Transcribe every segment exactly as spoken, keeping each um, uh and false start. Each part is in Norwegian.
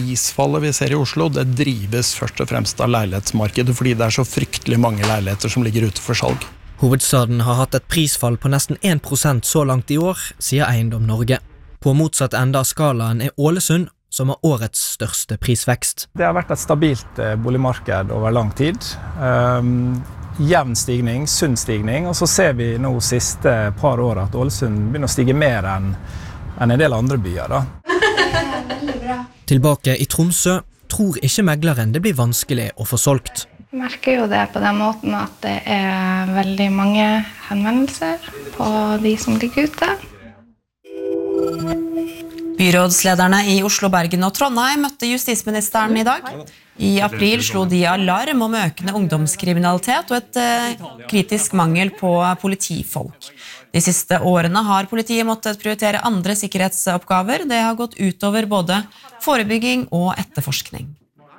prisfallet vi ser i Oslo, det drives først og fremst av leilighetsmarkedet, fordi det er så fryktelig mange leiligheter som ligger ute for salg. Hovedstaden har hatt et prisfall på nesten en prosent så langt i år, sier Eiendom Norge. På motsatt ende av skalaen er Ålesund, som har årets største prisvekst. Det har vært et stabilt boligmarked over lang tid. Um, jevn stigning, sunn stigning, og så ser vi nå siste par år at Ålesund begynner å stige mer enn, enn en del andre byer. Da. Tilbake i Tromsø tror ikke megleren det blir vanskelig å få solgt. Jeg merker jo det på den måten at det er veldig mange henvendelser på de som ligger ute. Byrådslederne i Oslo, Bergen og Trondheim møtte justisministeren i dag. I april slo de alarm om økende ungdomskriminalitet og et eh, kritisk mangel på politifolk. De siste årene har politiet måttet prioritere andre sikkerhetsoppgaver. Det har gått utover både forebygging og etterforskning.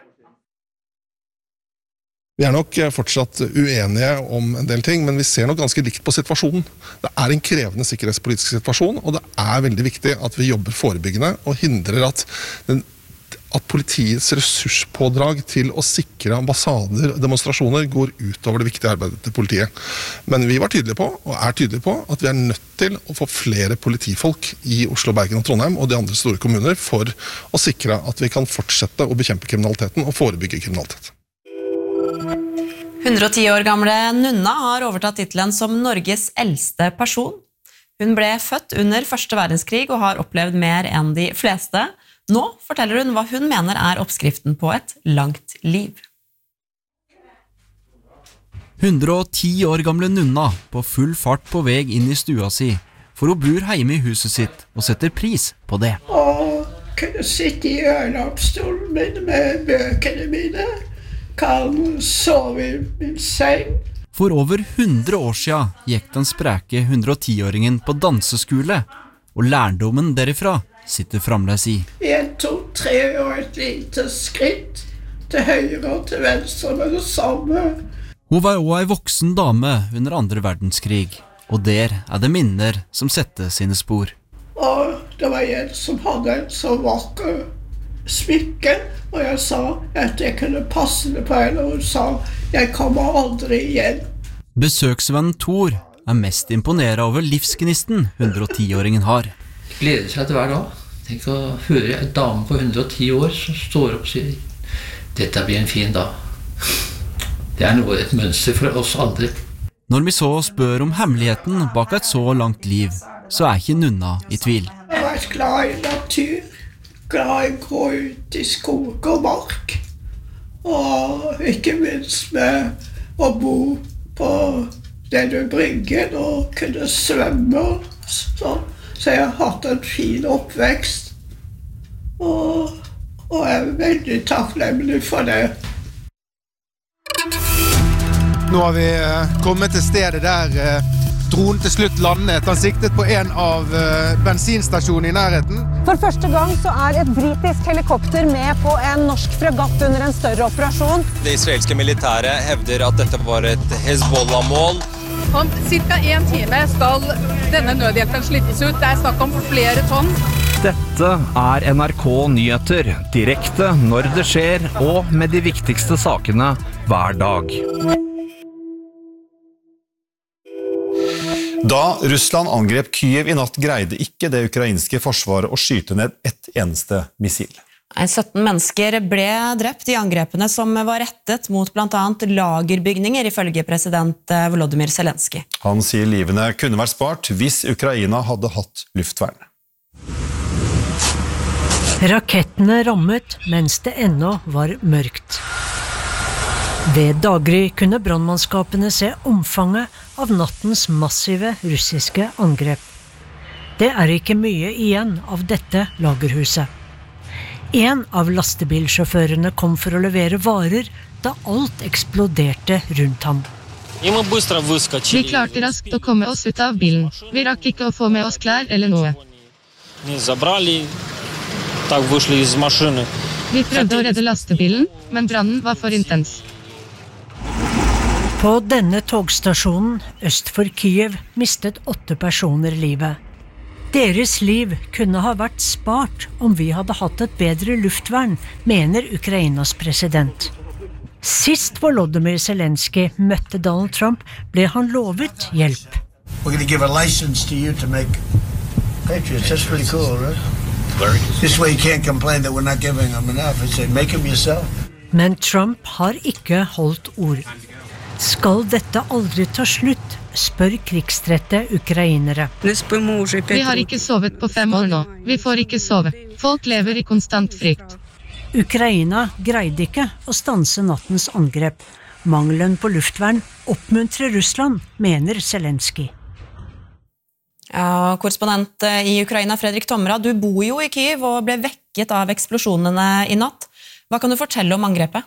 Vi er nok fortsatt uenige om en del ting, men vi ser nok ganske likt på situasjonen. Det er en krevende sikkerhetspolitisk situasjon, og det er veldig viktig at vi jobber forebyggende og hindrer at, den, at politiets ressurspådrag til å sikre ambassader og demonstrasjoner går utover det viktige arbeidet til politiet. Men vi var tydelige på, og er tydelige på, at vi er nødt til å få flere politifolk i Oslo, Bergen og Trondheim og de andre store kommuner for å sikre at vi kan fortsette å bekjempe kriminaliteten og forebygge kriminalitet. hundre og ti år gamle Nunna har overtatt titelen som Norges eldste person. Hun ble født under første verdenskrig og har opplevd mer enn de fleste. Nå forteller hun hva hun mener er oppskriften på et langt liv. hundre og ti år gamle Nunna på full fart på vei inn i stua si, for hun bor hjemme i huset sitt og setter pris på det. Å kunne sitte i ørnapsstolen min med bøkene mine, kan sove i min seng. For over hundre år siden gikk den spreke hundre og ti-åringen på danseskole, og lærdommen derifra sitter fremdeles i. En, to, tre og et lite skritt til høyre og til venstre med det samme. Hun var også en voksen dame under andre verdenskrig, og der er det minner som setter sine spor. Og det var en som hadde en så vakker smykke, og jeg sa at jeg kunne passe det på henne, og hun sa, jeg kommer aldri igjen. Besøksvennen Thor er mest imponeret over livsgnisten hundre og ti-åringen har. Gleder seg til hver dag. Tenk å høre en dame på hundre og ti år som står opp og sier, dette blir en fin dag. Det er noe, et mønster for oss andre. Når vi så spør om hemmeligheten bak et så langt liv, så er ikke Nunna i tvil. Jeg har vært glad i natur, glad i å gå ut i skog og mark, og ikke minst med å bo på denne bryggen og kunne svømme og sånn. Så jeg har hatt en fin oppvekst, og, og jeg er veldig takknemlig for det. Nå har vi kommet til stedet der dronen til slutt landet. Han siktet på en av bensinstasjonene i nærheten. For første gang så er et britisk helikopter med på en norsk fregatt under en større operasjon. Det israelske militæret hevder at dette var et Hezbollah-mål. Om cirka en time skal denne nødhjelpen slippes ut. Det er snakk om flere tonn. Dette er N R K Nyheter, direkte når det skjer, og med de viktigste sakene hver dag. Da Russland angrep Kyiv i natt greide ikke det ukrainske forsvaret å skyte ned ett eneste missil. sytten mennesker ble drept i angrepene som var rettet mot blant annet lagerbygninger, ifølge president Volodymyr Zelensky. Han sier livene kunne vært spart hvis Ukraina hadde hatt luftvern. Rakettene rammet mens det ennå var mørkt. Ved daggry kunne brannmannskapene se omfanget av nattens massive russiske angrep. Det er ikke mye igjen av dette lagerhuset. En av lastebilsjåførene kom for å levere varer da alt eksploderte rundt ham. Vi klarte raskt å komme oss ut av bilen. Vi rakk ikke å få med oss klær eller noe. Vi prøvde å redde lastebilen, men brannen var for intens. På denne togstasjonen øst for Kyiv mistet åtte personer livet. Deres liv kunne ha vært spart om vi hadde hatt et bedre luftvern, mener Ukrainas president. Sist Volodymyr Zelensky møtte Donald Trump, ble han lovet hjelp. We're going to give a license to you to make Patriots. That's pretty cool, right? This way you can't complain that we're not giving them enough. I say, make them yourself. Men Trump har ikke holdt ord. Skal dette aldri ta slutt, spør krigstrette ukrainere. Vi har ikke sovet på fem år nå. Vi får ikke sove. Folk lever i konstant frykt. Ukraina greide ikke å stanse nattens angrep. Mangelen på luftvern oppmuntrer Russland, mener Zelensky. Ja, korrespondent i Ukraina, Fredrik Tomra, du bor jo i Kyiv og ble vekket av eksplosjonene i natt. Hva kan du fortelle om angrepet?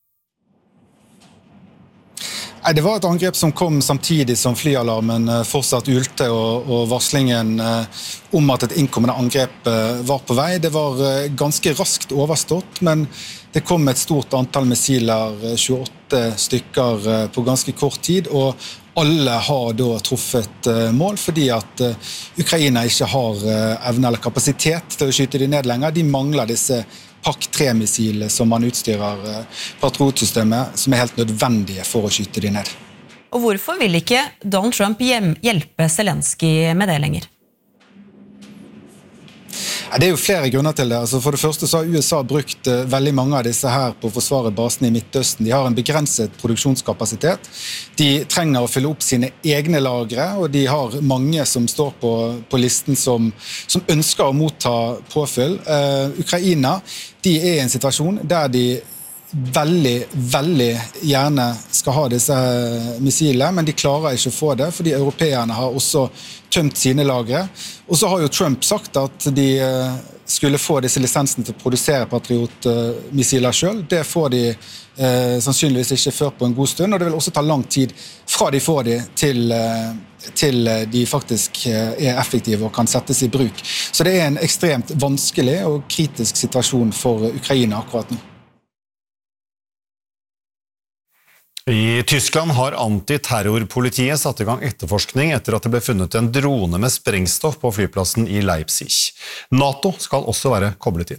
Det var et angrep som kom samtidig som flyalarmen fortsatt ulte og, og varslingen om at et innkommende angrep var på vei. Det var ganske raskt overstått, men det kom et stort antall missiler, tjueåtte stykker på ganske kort tid, og alle har da truffet mål fordi at Ukraina ikke har evne eller kapasitet til å skyte de ned lenger. De mangler disse P A C tre missilene som man utstyrer patriotsystemet, som er helt nødvendige for å skyte de ned. Og hvorfor vil ikke Donald Trump hjelpe Zelensky med det lenger? Det er jo flere grunner til det. Altså for det første så har U S A brukt veldig mange av disse her på å forsvare basene i Midtøsten. De har en begrenset produksjonskapasitet. De trenger å fylle opp sine egne lagre, og de har mange som står på, på listen som, som ønsker å motta påfyll. Uh, Ukraina, de er i en situasjon der de veldig, veldig gjerne skal ha disse missilene, men de klarer ikke å få det, fordi europeerne har også tømt sine lagre. Og så har jo Trump sagt at de skulle få disse lisensene til å produsere patriotmissiler selv. Det får de eh, sannsynligvis ikke før på en god stund, og det vil også ta lang tid fra de får de til, til de faktisk er effektive og kan settes i bruk. Så det er en ekstremt vanskelig og kritisk situasjon for Ukraina akkurat nå. I Tyskland har antiterrorpolitiet satt i gang etterforskning etter at det ble funnet en drone med sprengstoff på flyplassen i Leipzig. NATO skal også være koblet inn.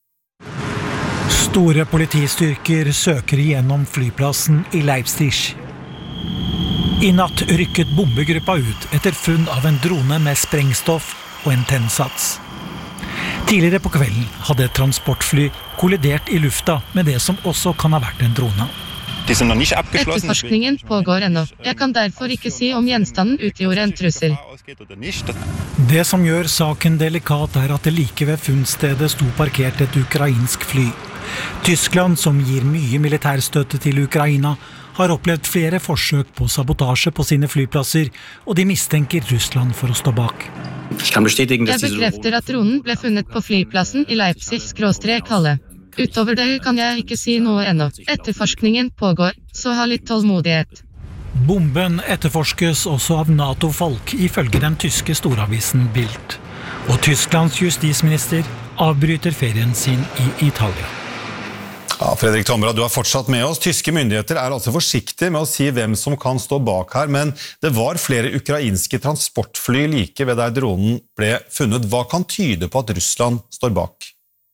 Store politistyrker søker igjennom flyplassen i Leipzig. I natt rykket bombegruppa ut etter funn av en drone med sprengstoff og en tennsats. Tidligere på kvelden hadde et transportfly kollidert i lufta med det som også kan ha vært en drone. Etterforskningen pågår ennå. Jeg kan derfor ikke si om gjenstanden utgjorde en trussel. Det som gjør saken delikat er at det like ved funnstedet sto parkert et ukrainsk fly. Tyskland, som gir mye militærstøtte til Ukraina, har opplevd flere forsøk på sabotasje på sine flyplasser, og de mistenker Russland for å stå bak. Jeg bekrefter at dronen ble funnet på flyplassen i Leipzig-Halle. Utover det kan jeg ikke si noe ennå. Etterforskningen pågår, så ha litt tålmodighet. Bomben etterforskes også av NATO-folk, ifølge den tyske storavisen Bild. Og Tysklands justisminister avbryter ferien sin i Italia. Ja, Fredrik Tomra, du er fortsatt med oss. Tyske myndigheter er altså forsiktige med å si hvem som kan stå bak her, men det var flere ukrainske transportfly like ved der dronen ble funnet. Hva kan tyde på at Russland står bak?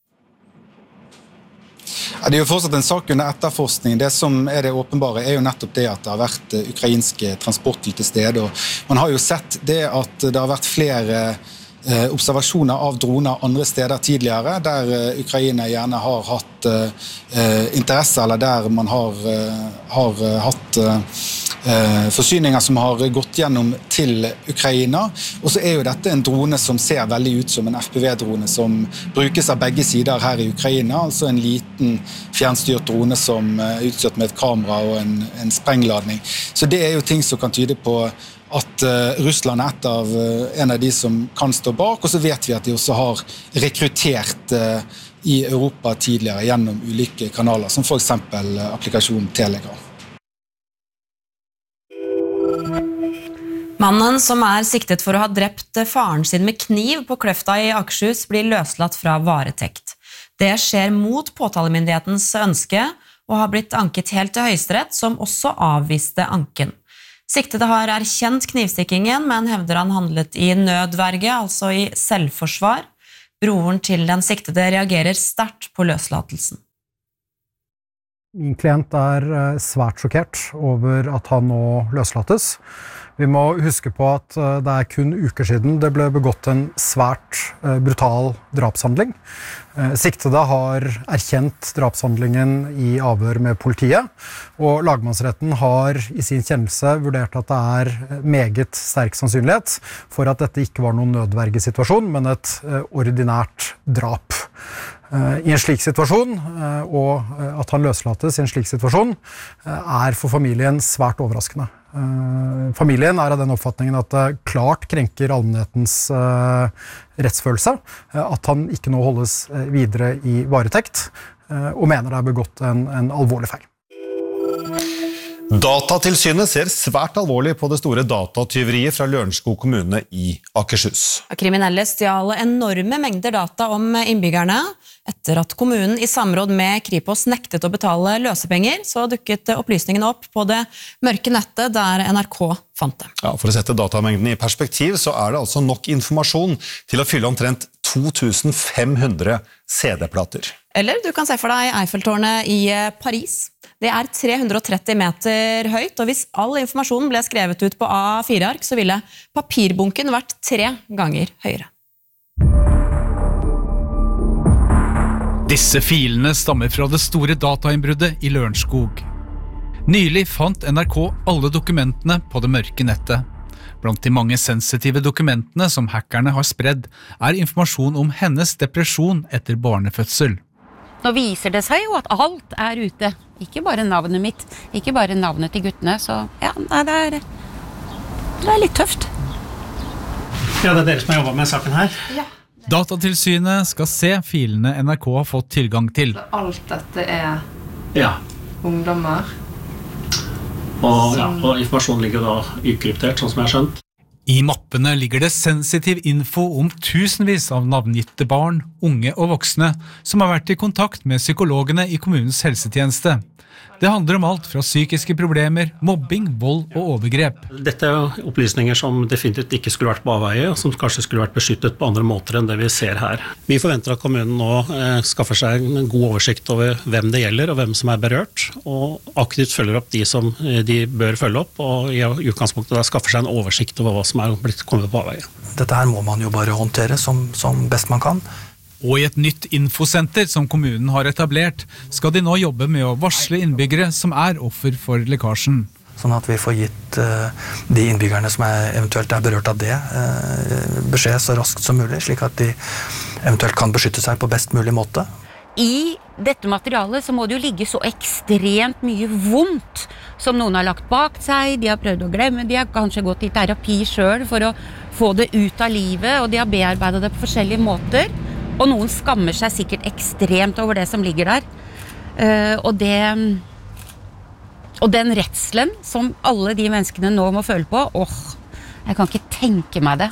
Ja, det er jo fortsatt en sak under etterforskning. Det som er det åpenbare er jo nettopp det at det har vært ukrainske transportfly til stede. Og man har jo sett det at det har vært flere eh, observasjoner av droner andre steder tidligere, der eh, Ukraina gjerne har hatt eh, interesse, eller der man har, eh, har hatt eh, forsyninger som har gått gjennom til Ukraina. Og så er jo dette en drone som ser veldig ut som en F P V-drone som brukes av begge sider her i Ukraina, altså en liten fjernstyrt drone som er utstyrt med et kamera og en, en sprengladning. Så det er jo ting som kan tyde på at uh, Russland er et av, uh, en av de som kan stå bak, og så vet vi at de også har rekruttert uh, i Europa tidligere gjennom ulike kanaler, som for eksempel uh, applikasjonen Telegram. Mannen som er siktet for å ha drept faren sin med kniv på Kløfta i Akershus blir løslatt fra varetekt. Det skjer mot påtalemyndighetens ønske og har blitt anket helt til Høyesterett, som også avviste anken. Siktede har erkjent knivstikkingen, men hevder han handlet i nødverge, altså i selvforsvar. Broren til den siktede reagerer sterkt på løslatelsen. Min klient er svært sjokkert over at han nå løslates. Vi må huske på at det er kun uker siden det ble begått en svært brutal drapshandling. Siktede har erkjent drapshandlingen i avhør med politiet, og lagmannsretten har i sin kjennelse vurdert at det er meget sterk sannsynlighet for at dette ikke var noen nødvergesituasjon, men et ordinært drap. I en slik situasjon, og at han løslates i en slik situasjon, er for familien svært overraskende. Familien er av den oppfatningen at det klart krenker allmennhetens rettsfølelse, at han ikke nå holdes videre i varetekt, og mener det er begått en, en alvorlig feil. Datatilsynet ser svært alvorlig på det store datatyveriet fra Lørenskog kommune i Akershus. Kriminelle stjal enorme mengder data om innbyggerne. Etter at kommunen i samråd med Kripos nektet å betale løsepenger, så dukket opplysningene opp på det mørke nettet der N R K fant det. Ja, for å sette datamengden i perspektiv, så er det altså nok informasjon til å fylle omtrent to tusen fem hundre C D-plater. Eller du kan se for deg Eiffeltårnet i Paris. Det er tre hundre og tretti meter høyt, og hvis all informasjonen ble skrevet ut på A fire ark, så ville papirbunken vært tre ganger høyere. Disse filene stammer fra det store datainnbruddet i Lørenskog. Nylig fant N R K alle dokumentene på det mørke nettet. Blant de mange sensitive dokumentene som hackerne har spredd, er informasjon om hennes depresjon etter barnefødsel. Nå viser det seg jo at alt er ute. Ikke bare navnet mitt, ikke bare navnet til guttene, så ja, det er, det er litt tøft. Ja, det er dere som har jobbet med saken her. Ja. Datatilsynet skal se filene N R K har fått tilgang til. Alt dette er ja. ungdommer. Og, ja, og informasjonen ligger da ukryptert, sånn som jeg har skjønt. I mappene ligger det sensitiv info om tusenvis av navngitte barn, unge og voksne som har vært i kontakt med psykologene i kommunens helsetjeneste. Det handler om alt fra psykiske problemer, mobbing, vold og overgrep. Dette er opplysninger som definitivt ikke skulle vært på avveie, og som kanskje skulle vært beskyttet på andre måter enn det vi ser her. Vi forventer at kommunen nå eh, skaffer seg en god oversikt over hvem det gjelder og hvem som er berørt, og aktivt følger opp de som de bør følge opp, og i utgangspunktet da skaffer seg en oversikt over hva som er blitt kommet på avveie. Dette her må man jo bare håndtere som, som best man kan. Og i et nytt infosenter som kommunen har etablert, skal de nå jobbe med å varsle innbyggere som er offer for lekkasjen. Sånn at vi får gitt uh, de innbyggerne som er, eventuelt er berørt av det, uh, beskjed så raskt som mulig, slik at de eventuelt kan beskytte seg på best mulig måte. I dette materialet så må det jo ligge så ekstremt mye vondt som noen har lagt bak seg, de har prøvd å glemme, de har kanskje gått i terapi selv for å få det ut av livet, og de har bearbeidet det på forskjellige måter. Og noen skammer seg sikkert ekstremt over det som ligger der. Uh, og det og den redselen som alle de menneskene nå må føle på, åh, jeg kan ikke tenke meg det.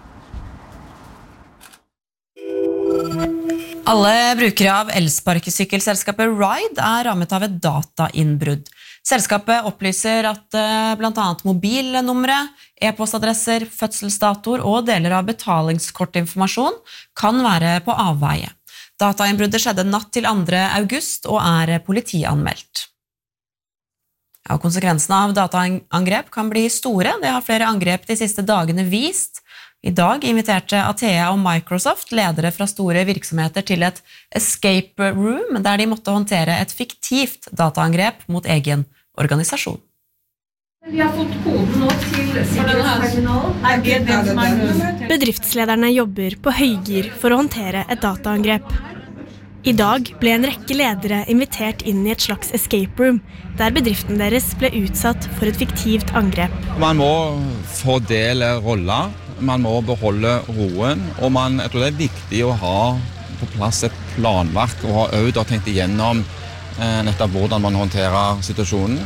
Alle brukere av elsparkesykkelselskapet Ride er rammet av et datainnbrudd. Selskapet opplyser at uh, blant annet mobilnumre, e-postadresser, fødselsdatoer og deler av betalingskortinformasjon kan være på avveie. Datainnbruddet skjedde natt til andre august og er politianmeldt. Ja, konsekvensene av dataangrep kan bli store. Det har flere angrep de siste dagene vist. I dag inviterte Atea og Microsoft ledere fra store virksomheter til et escape room, der de måtte håndtere et fiktivt dataangrep mot egen organisasjon. Vi har fått koden nå til sikkerhetsterminalen. Bedriftslederne jobber på høygir for å håndtere et dataangrep. I dag ble en rekke ledere invitert inn i et slags escape room, der bedriften deres ble utsatt for et fiktivt angrep. Man må fordele roller. Man må beholde roen, og man, jeg tror det er viktig å ha på plass et planverk og ha øvd og tenkt igjennom eh, nettopp hvordan man håndterer situasjonen.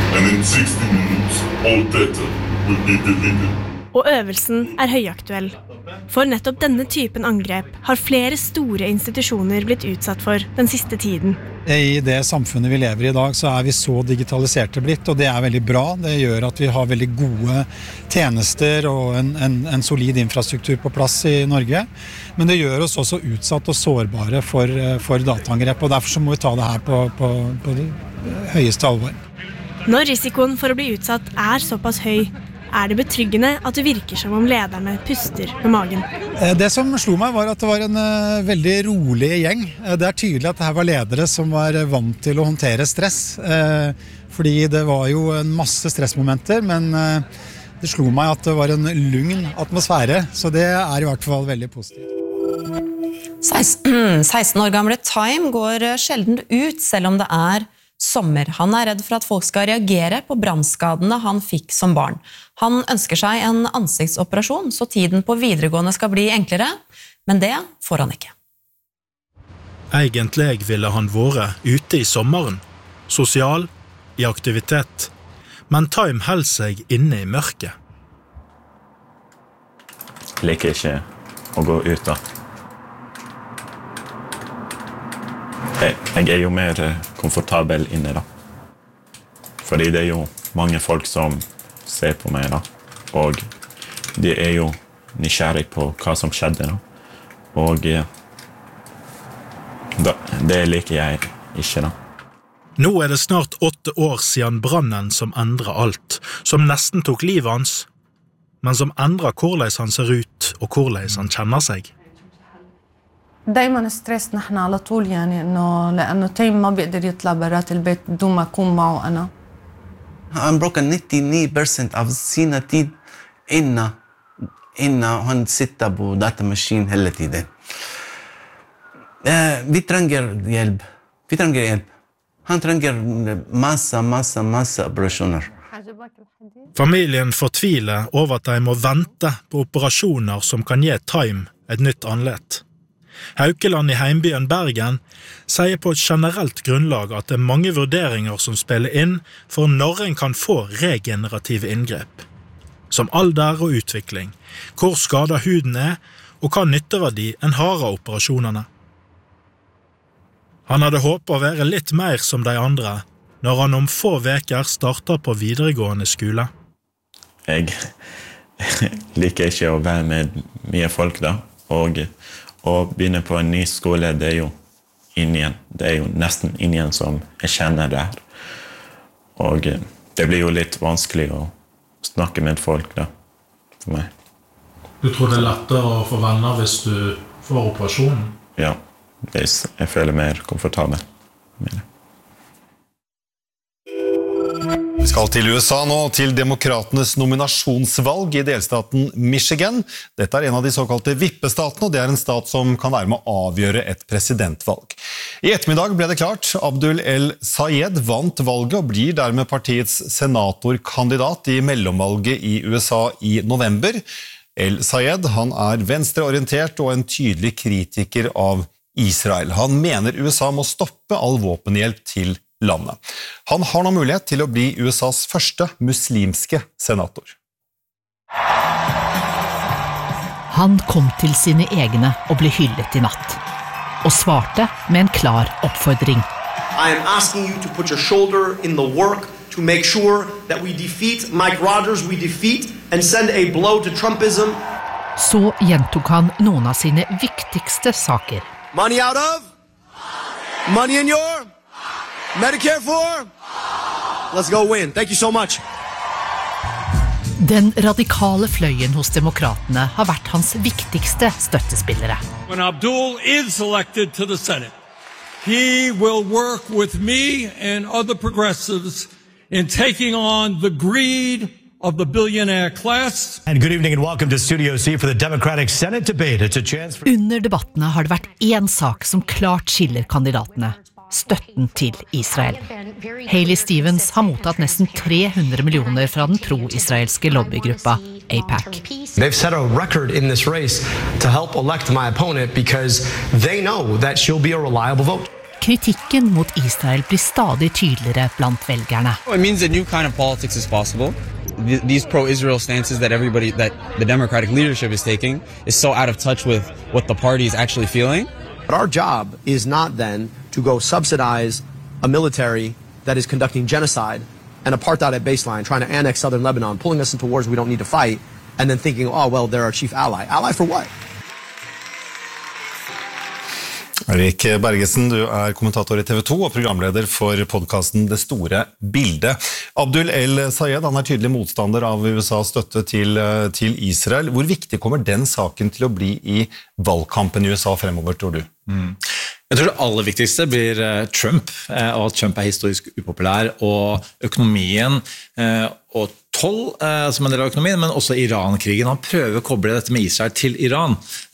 Og øvelsen er høyaktuell. For nettopp denne typen angrep har flere store institusjoner blitt utsatt for den siste tiden. I det samfunnet vi lever I I dag, så er vi så digitaliserte blitt, og det er veldig bra. Det gjør at vi har veldig gode tjenester og en, en, en solid infrastruktur på plass I Norge. Men det gjør oss også utsatt og sårbare for, for dataangrep, og derfor så må vi ta det her på, på, på det høyeste alvor. Når risikoen for å bli utsatt er såpass høy, er det betryggende at det virker som om lederne puster med magen. Det som slo meg var at det var en uh, veldig rolig gjeng. Det er tydelig at det her var ledere som var vant til å håndtere stress, uh, fordi det var jo en masse stressmomenter, men uh, det slo meg at det var en lugn atmosfære, så det er I hvert fall veldig positivt. seksten år gamle Time går sjelden ut, selv om det er sommer. Han er redd for at folk skal reagere på brannskadene han fikk som barn. Han ønsker seg en ansiktsoperasjon, så tiden på videregående skal bli enklere, men det får han ikke. Egentlig ville han vært ute I sommeren, sosial, I aktivitet, men Time held seg inne I mørket. Jeg liker ikke å gå ut da. Jeg, jeg er jo mer komfortabel inne da. Fordi det er jo mange folk som ser på meg da. Og de er jo nysgjerrig på hva som skjedde da. Og da, det liker jeg ikke da. Nå er det snart åtte år siden brannen som endret alt, som nesten tok livet hans, men som endret hvordan han ser ut og hvordan han kjenner seg. دايما ستريس نحن على طول يعني انه لانه تيم ما بيقدر يطلع برات البيت بدون ما اكون معه انا. I'm broken ninety-nine percent av sina tid inna inna han sitter på datamaskin hela tiden. Eh, vi trenger hjälp. Vi trenger hjälp. Han trenger massa massa massa operasjoner. Familien fortviler over at de må vente på operasjoner som kan gi Time et nytt anlett. Haukeland I heimbyen Bergen sier på et generelt grunnlag at det er mange vurderinger som spiller inn for når en kan få regenerative inngrep. Som alder og utvikling, hvor skadet huden er, og hva nytteverdi en har av operasjonene. Han hadde håpet å være litt mer som de andre, når han om få veker starter på videregående skole. Jeg liker ikke å være med mye folk da, og å begynne på en ny skole, det er jo ingen, det er jo nesten ingen som jeg kjenner der. Og det blir jo litt vanskelig å snakke med folk da, for meg. Du tror det er lettere å få venner hvis du får operasjonen? Ja, hvis jeg føler mer komfortabel med det. Vi skal til USA nå, til demokratenes nominasjonsvalg I delstaten Michigan. Dette er en av de såkalte vippestatene, og det er en stat som kan være med å avgjøre et presidentvalg. I ettermiddag ble det klart, Abdul El Sayed vant valget og blir dermed partiets senatorkandidat I mellomvalget I USA I november. El Sayed, han er venstreorientert og en tydelig kritiker av Israel. Han mener USA må stoppe all våpenhjelp til landet. Han har nå mulighet til å bli USAs første muslimske senator. Han kom til sine egne og ble hyllet I natt, og svarte med en klar oppfordring. I am asking you to put your shoulder in the work to make sure that we defeat Mike Rogers, we defeat and send a blow to Trumpism. Så gjentok han noen av sine viktigste saker. Money out of? Money in your? Medicare for? Let's go win. Thank you so much. Den radikale fløyen hos demokratene har vært hans viktigste støttespillere. When Abdul is elected to the Senate, he will work with me and other progressives in taking on the greed of the billionaire class. And good evening and welcome to Studio C for the Democratic Senate debate. It's a chance for... Under debattene har det vært en sak som klart skiller kandidatene. Støtten til Israel. Hailey Stevens har mottatt nesten tre hundre millioner fra den pro-israelske lobbygruppa A PAC. They've set a record in this race to help elect my opponent because they know that she'll be a reliable vote. Kritikken mot Israel blir stadig tydeligere blant velgerne. It means a new kind of politics is possible. These pro-Israel stances that everybody, that the Democratic leadership is taking is so out of touch with what the party is actually feeling. But our job is not then to go subsidize a military that is conducting genocide and apartheid at baseline, trying to annex southern Lebanon, pulling us into wars we don't need to fight, and then thinking, oh, well, they're our chief ally. Ally for what? Erik Bergesen, du er kommentator i T V to og programleder for podcasten Det Store Bildet. Abdul El-Sayed, han er tydelig motstander av U S A's støtte til, til Israel. Hvor viktig kommer den saken til å bli i valgkampen i U S A fremover, tror du? Mm. Jeg tror det aller viktigste blir Trump, og at Trump er historisk upopulær, og økonomien og toll som en del av økonomien, men også Iran-krigen. Han prøver å koble dette med Israel til Iran,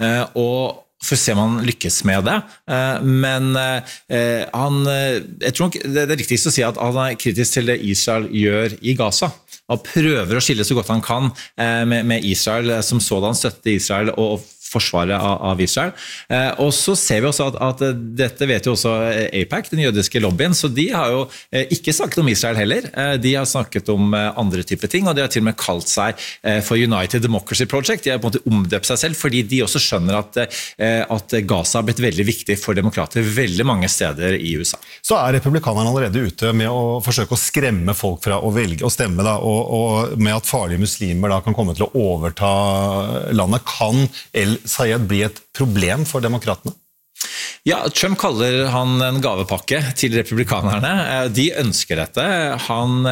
og for å se om han lykkes med det, men han, jeg tror nok det er riktigst å si at han er kritisk til det Israel gjør i Gaza. Han prøver å skille så godt han kan med Israel, som sådan støtte Israel og forsvaret av Israel. Og så ser vi også at, at dette vet jo også AIPAC, den jødiske lobbyen, så de har jo ikke snakket om Israel heller. De har snakket om andre typer ting, og de har til og med kalt seg for United Democracy Project. De har på en måte omdøpt seg selv, fordi de også skjønner at, at Gaza har blitt veldig viktig for demokrater veldig mange steder i U S A. Så er republikanerne allerede ute med å forsøke å skremme folk fra å velge og stemme, da, og, og med at farlige muslimer da kan komme til å overta landet. Kan El Sayed blir et problem for demokratene? Ja, Trump kaller han en gavepakke til republikanerne. De ønsker dette. Han,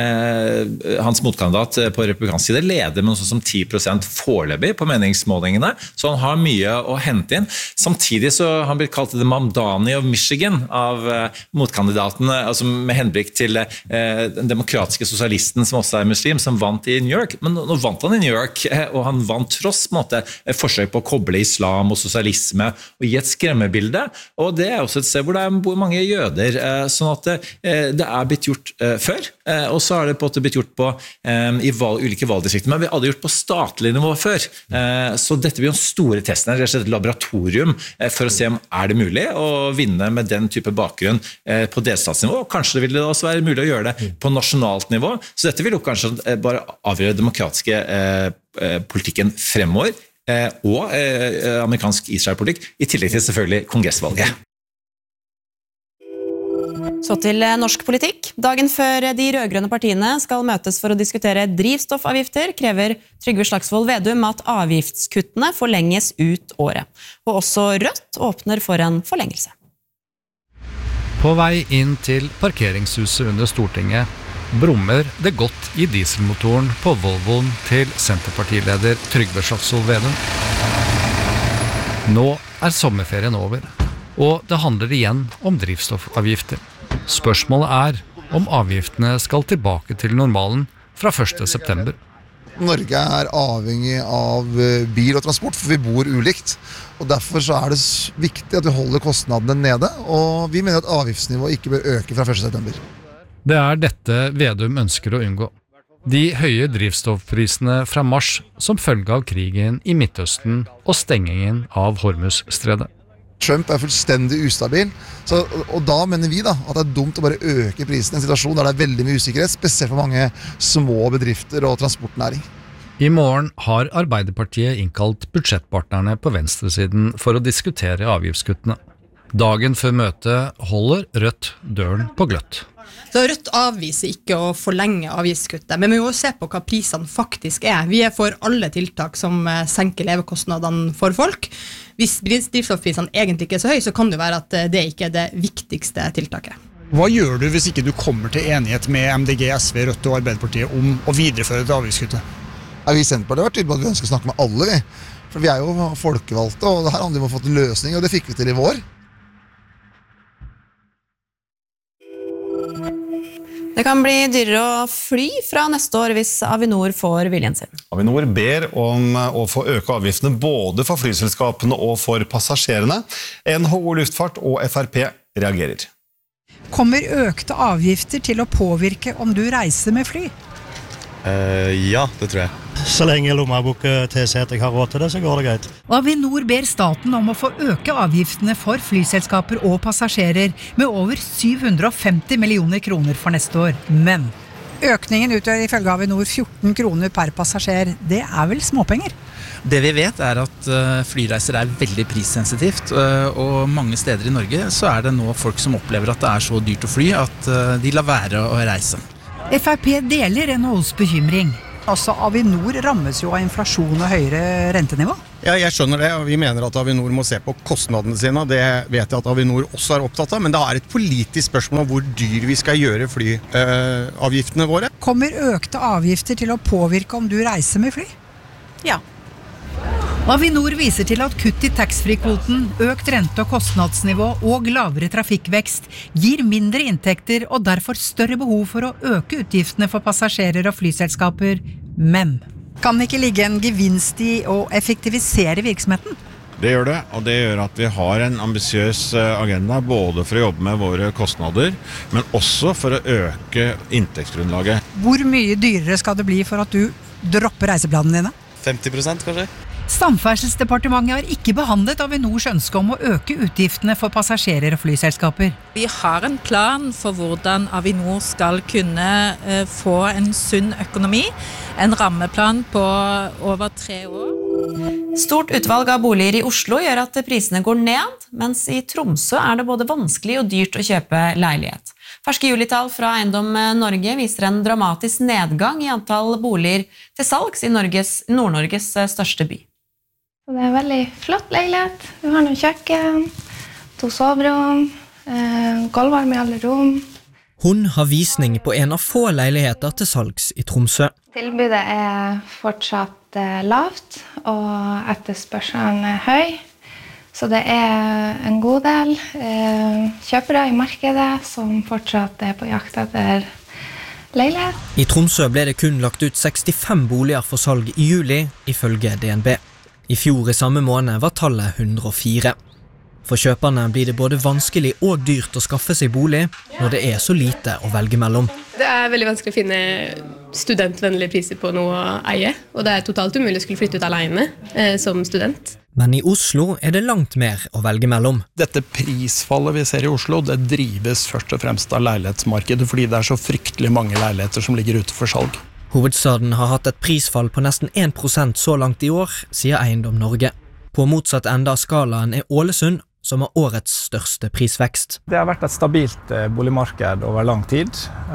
eh, hans motkandidat på republikansk side leder med noe som ti prosent foreløpig på meningsmålingene, så han har mye å hente inn. Samtidig så har han blitt kalt The Mamdani of Michigan av eh, motkandidatene, altså med henblikk til eh, den demokratiske sosialisten som også er muslim, som vant i New York. Men nå vant han i New York, eh, og han vant tross på en måte, forsøk på å koble islam og sosialisme og gi et skremmebilde. Og det er også et sted hvor det bor mange jøder, sånn at det er blitt gjort før, og så har det på en måte blitt gjort på, i valg, ulike valgdistrikter, men vi har aldri gjort på statlig nivå før. Så dette blir jo en store testen, det er et laboratorium for å se om er det mulig å vinne med den type bakgrunn på delstatsnivå, og kanskje det vil det også være mulig å gjøre det på nasjonalt nivå, så dette vil jo kanskje bare avgjøre demokratiske politikken fremover, og amerikansk Israel-politikk, i tillegg til selvfølgelig kongressvalget. Så til norsk politikk. Dagen før de rødgrønne partiene skal møtes for å diskutere drivstoffavgifter, krever Trygve Slagsvold Vedum at avgiftskuttene forlenges ut året. Og også Rødt åpner for en forlengelse. På vei inn til parkeringshuset under Stortinget brummer det godt i dieselmotoren på Volvoen til Senterpartileder Trygve Slagsvold Vedum. Nå er sommerferien over, og det handler igjen om drivstoffavgifter. Spørsmålet er om avgiftene skal tilbake til normalen fra første september. Norge er avhengig av bil og transport, for vi bor ulikt. Og derfor så er det viktig at vi holder kostnadene nede, og vi mener at avgiftsnivået ikke bør øke fra første september. Det er dette Vedum ønsker å unngå. De høye drivstoffprisene fra mars som følge av krigen i Midtøsten og stengingen av Hormuzstredet. Trump er fullstendig ustabil, så, og da mener vi da at det er dumt å bare øke prisen i en situasjon der det er veldig mye usikkerhet, spesielt for mange små bedrifter og transportnæring. I morgen har Arbeiderpartiet innkalt budsjettpartnerne på venstresiden for å diskutere avgiftskuttene. Dagen før møtet holder Rødt døren på gløtt. Så Rødt avviser ikke å forlenge avgiftskuttet, men vi må jo se på hva prisene faktisk er. Vi er for alle tiltak som senker levekostnadene for folk. Hvis drivstoffprisene egentlig ikke er så høy, så kan det være at det ikke er det viktigste tiltaket. Hva gjør du hvis ikke du kommer til enighet med M D G, S V, Rødt og Arbeiderpartiet om å videreføre det avgiftskuttet? Ja, vi i Senterpartiet har vært tydelige på at vi ønsker å snakke med alle, vi. For vi er jo folkevalgte, og det her handler om å få til løsning, og det fikk vi til i vår. Det kan bli dyrere å fly fra neste år hvis Avinor får viljen sin. Avinor ber om å få øke avgiftene både for flyselskapene og for passasjerene. N H O Luftfart og F R P reagerer. Kommer økte avgifter til å påvirke om du reiser med fly? Uh, ja, det tror jeg. Så lenge lommebok tilsier at jeg har råd til det, så går det greit. Avinor ber staten om å få øke avgiftene for flyselskaper og passasjerer med over syv hundre og femti millioner kroner for neste år. Men økningen utgjør ifølge Avinor fjorten kroner per passasjer. Det er vel småpenger? Det vi vet er at flyreiser er veldig prissensitivt, og mange steder i Norge så er det nå folk som opplever at det er så dyrt å fly at de lar være å reise. F R P deler N H O's bekymring. Altså, Avinor rammes jo av inflasjon og høyere rentenivå. Ja, jeg skjønner det, og vi mener at Avinor må se på kostnadene sine, og det vet jeg at Avinor også er opptatt av, men det er et politisk spørsmål om hvor dyr vi skal gjøre flyavgiftene øh, våre. Kommer økte avgifter til å påvirke om du reiser med fly? Ja. Avinor viser til at kutt i taxfree-kvoten, økt rente- og kostnadsnivå og lavere trafikkvekst gir mindre inntekter og derfor større behov for å øke utgiftene for passasjerer og flyselskaper. Men kan det ikke ligge en gevinst i å effektivisere virksomheten? Det gjør det, og det gjør at vi har en ambisiøs agenda både for å jobbe med våre kostnader, men også for å øke inntektsgrunnlaget. Hvor mye dyrere skal det bli for at du dropper reiseplanene dine? femti prosent kanskje? Samferdselsdepartementet har ikke behandlet Avinors ønske om å øke utgiftene for passasjerer og flyselskaper. Vi har en plan for hvordan Avinor skal kunne uh, få en sunn økonomi, en rammeplan på over tre år. Stort utvalg av boliger i Oslo gjør at prisene går ned, mens i Tromsø er det både vanskelig og dyrt å kjøpe leilighet. Ferske julitall fra Eiendom Norge viser en dramatisk nedgang i antall boliger til salgs i Norges, Nord-Norges største by. Det er en veldig flott leilighet. Vi har noen kjøkken, to soverom, eh, gulvvarme i alle rom. Hun har visning på en av få leiligheter til salgs i Tromsø. Tilbudet er fortsatt eh, lavt, og etterspørselen er høy. Så det er en god del eh, kjøpere i markedet som fortsatt er på jakt etter leilighet. I Tromsø ble det kun lagt ut sekstifem boliger for salg i juli, ifølge D N B. I fjor i samme måned var tallet hundre og fire. For kjøperne blir det både vanskelig og dyrt å skaffe seg bolig når det er så lite å velge mellom. Det er veldig vanskelig å finne studentvennlige priser på noe å eie, og det er totalt umulig å skulle flytte ut alene eh, som student. Men i Oslo er det langt mer å velge mellom. Dette prisfallet vi ser i Oslo, det drives først og fremst av leilighetsmarkedet, fordi det er så fryktelig mange leiligheter som ligger ute for salg. Hovedstaden har hatt et prisfall på nesten en prosent så langt i år, sier Eiendom Norge. På motsatt ende av skalaen er Ålesund, som har årets største prisvekst. Det har vært et stabilt boligmarked over lang tid.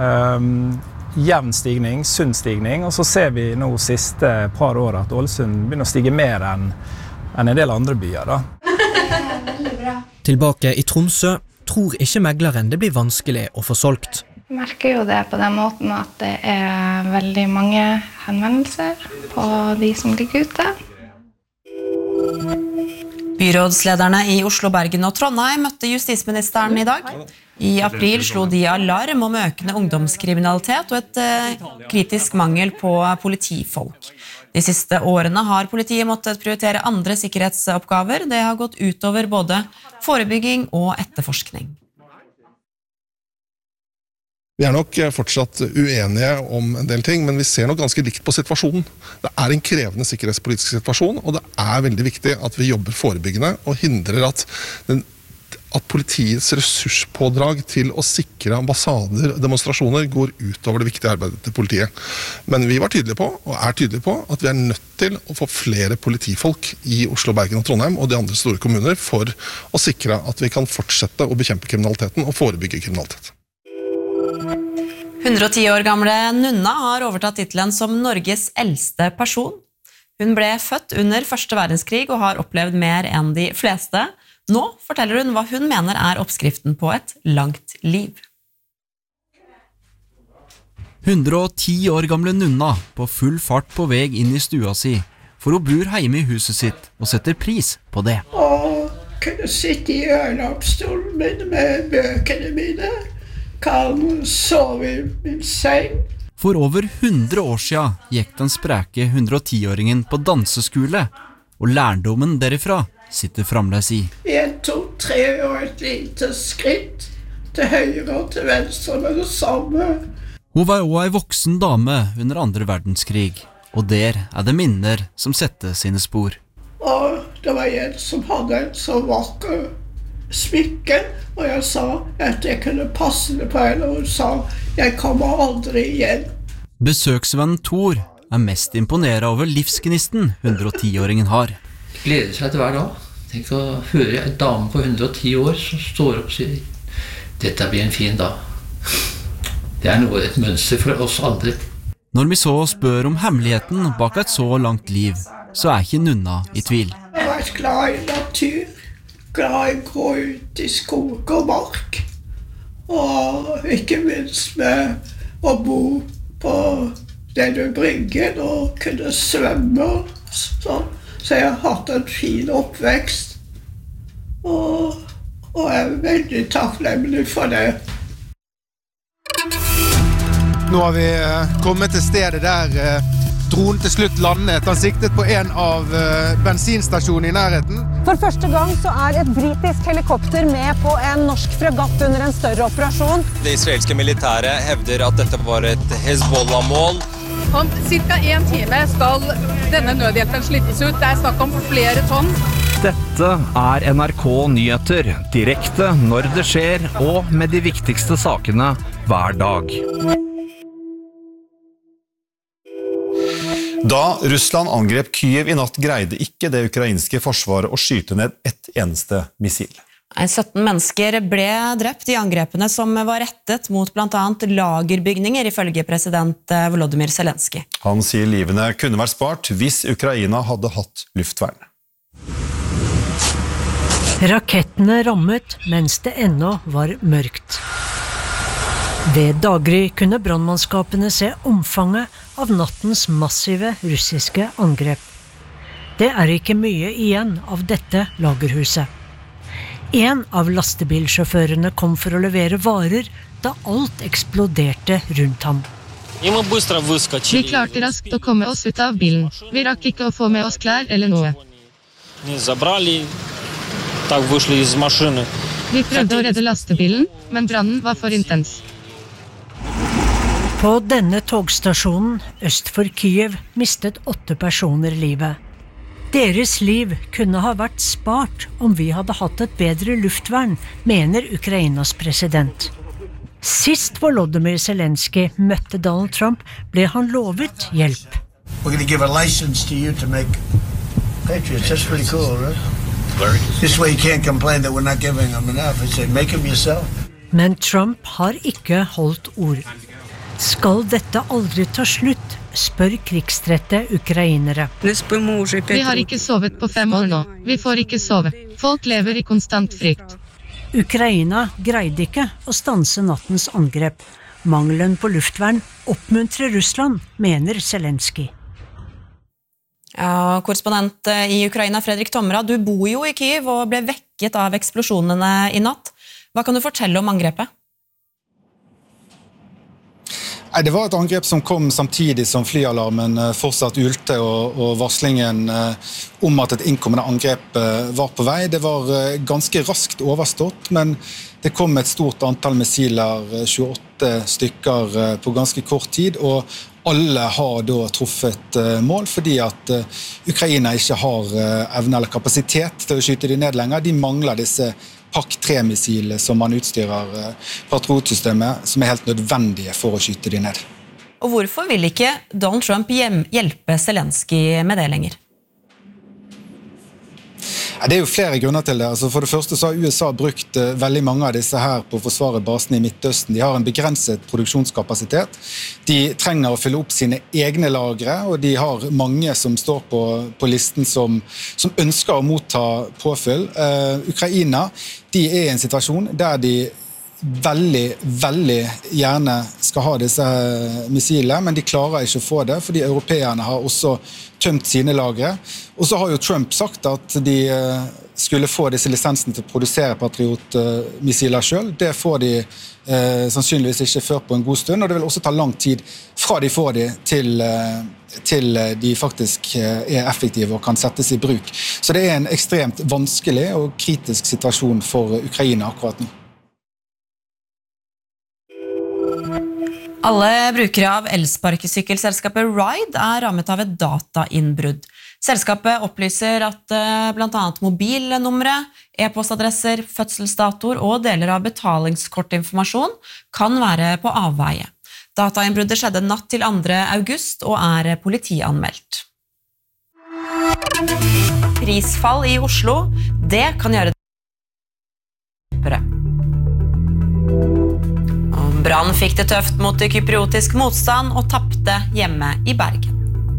Um, jevn stigning, sunn stigning, og så ser vi nå siste par år at Ålesund begynner å stige mer enn, enn en del andre byer. Da. Tilbake i Tromsø tror ikke megleren det blir vanskelig å få solgt. Jeg merker jo det på den måten at det er veldig mange henvendelser på de som ligger ute. Byrådslederne i Oslo, Bergen og Trondheim møtte justisministeren i dag. I april slo de alarm om økende ungdomskriminalitet og et eh, kritisk mangel på politifolk. De siste årene har politiet måttet prioritere andre sikkerhetsoppgaver. Det har gått utover både forebygging og etterforskning. Vi er nok fortsatt uenige om en del ting, men vi ser nok ganske likt på situasjonen. Det er en krevende sikkerhetspolitisk situasjon, og det er veldig viktig at vi jobber forebyggende og hindrer at, den, at politiets ressurspådrag til å sikre ambassader og demonstrasjoner går utover det viktige arbeidet til politiet. Men vi var tydelige på, og er tydelige på, at vi er nødt til å få flere politifolk i Oslo, Bergen og Trondheim og de andre store kommuner for å sikre at vi kan fortsette å bekjempe kriminaliteten og forebygge kriminalitet. hundre og ti år gamle Nunna har overtatt titelen som Norges eldste person. Hun ble født under første verdenskrig og har opplevd mer enn de fleste. Nå forteller hun hva hun mener er oppskriften på et langt liv. hundre og ti år gamle Nunna på full fart på vei inn i stua si, for hun bor hjemme i huset sitt og setter pris på det. Å kunne sitte i ørneoppstolen min med bøkene mine, kan sove i min seng. For over hundre år siden gikk den spreke hundre og ti-åringen på danseskole, og lærdommen derifra sitter fremdeles i. En, to, tre og et lite skritt til høyre og til venstre med det samme. Hun var også en voksen dame under andre verdenskrig, og der er det minner som setter sine spor. Og det var en som hadde en så vakker smykke, og jeg sa at jeg kunne passe det på henne, og hun sa, jeg kommer aldri igjen. Besøksvenn Thor er mest imponeret over livsgnisten hundre og ti-åringen har. Gleder seg til hver dag. Tenk å høre en dame på hundre og ti år som står opp og sier dette blir en fin dag. Det er noe, et mønster for oss andre. Når vi så spør om hemmeligheten bak et så langt liv, så er ikke Nunna i tvil. Jeg har vært glad i natur, glad i å gå ut i skog og mark, og ikke minst med å bo på denne bryggen og kunne svømme og sånn. Så jeg har hatt en fin oppvekst, og, og jeg er veldig takknemlig for det. Nå har vi kommet til stedet der dronen til slutt landet. Han siktet på en av bensinstasjonene i nærheten. For første gang så er et britisk helikopter med på en norsk fregatt under en større operasjon. Det israelske militæret hevder at dette var et Hezbollah-mål. Om cirka en time skal denne nødhjelpen slippes ut. Det er snakk om flere tonn. Dette er N R K Nyheter, direkte når det skjer, og med de viktigste sakene hver dag. Da Russland angrep Kyiv i natt greide ikke det ukrainske forsvaret å skyte ned ett eneste missil. sytten mennesker ble drept i angrepene som var rettet mot blant annet lagerbygninger, ifølge president Volodymyr Zelensky. Han sier livene kunne vært spart hvis Ukraina hadde hatt luftvern. Rakettene rammet mens det ennå var mørkt. Ved daggry kunne brannmannskapene se omfanget av nattens massive russiske angrep. Det er ikke mye igjen av dette lagerhuset. En av lastebilsjåførene kom for å levere varer da alt eksploderte rundt ham. Vi klarte raskt å komme oss ut av bilen. Vi rakk ikke å få med oss klær eller noe. Vi prøvde å redde lastebilen, men brannen var for intens. På denne togstasjonen øst for Kyiv mistet åtte personer livet. Deres liv kunne ha vært spart om vi hadde hatt et bedre luftvern, mener Ukrainas president. Sist Volodymyr Zelensky møtte Donald Trump, ble han lovet hjelp. We're going to give a license to you to make Patriots. That's pretty cool, right? This way you can't complain that we're not giving them enough. I say, make them yourself. Men Trump har ikke holdt ord. Skal dette aldri ta slutt, spør krigstrette ukrainere. Vi har ikke sovet på fem år nå. Vi får ikke sove. Folk lever i konstant frykt. Ukraina greide ikke å stanse nattens angrep. Mangelen på luftvern oppmuntrer Russland, mener Zelensky. Ja, korrespondent i Ukraina, Fredrik Tomra, du bor jo i Kyiv og ble vekket av eksplosjonene i natt. Hva kan du fortelle om angrepet? Det var et angrep som kom samtidig som flyalarmen fortsatt ulte og, og varslingen om at et innkommende angrep var på vei. Det var ganske raskt overstått, men det kom et stort antall missiler, tjueåtte stykker på ganske kort tid, og alle har da truffet mål fordi at Ukraina ikke har evne eller kapasitet til å skyte de ned lenger. De mangler disse Pak tre-missiler som man utstyrer patriotsystemet, som er helt nødvendige for å skyte de ned. Og hvorfor vil ikke Donald Trump hjelpe Zelensky med det lenger? Det er jo flere grunner til det. Altså for det første så har U S A brukt veldig mange av disse her på å forsvare basene i Midtøsten. De har en begrenset produksjonskapasitet. De trenger å fylle opp sine egne lagre, og de har mange som står på, på listen som, som ønsker å motta påfyll. Uh, Ukraina, de er i en situasjon der de veldig, veldig gjerne skal ha disse missilene, men de klarer ikke å få det, fordi europeerne har også tømt sine lagre. Og så har jo Trump sagt at de skulle få disse lisensene til å produsere patriotmissiler selv. Det får de eh, sannsynligvis ikke før på en god stund, og det vil også ta lang tid fra de får de til, til de faktisk er effektive og kan settes i bruk. Så det er en ekstremt vanskelig og kritisk situasjon for Ukraina akkurat nå. Alle brukere av elsparkesykkelselskapet Ride er rammet av et datainnbrudd. Selskapet opplyser at blant annet mobilnumre, e-postadresser, fødselsdatoer og deler av betalingskortinformasjon kan være på avveie. Datainnbruddet skjedde natt til andre august og er politianmeldt. Prisfall i Oslo, det kan gjøre det kjøpere. Brann fikk det tøft mot kypriotisk motstand og tappte hjemme i Bergen.